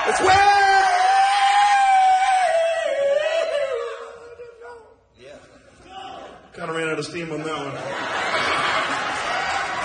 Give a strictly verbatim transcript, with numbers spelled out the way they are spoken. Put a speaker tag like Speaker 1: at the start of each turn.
Speaker 1: It's where. Yeah. Kind of ran out of steam on that one.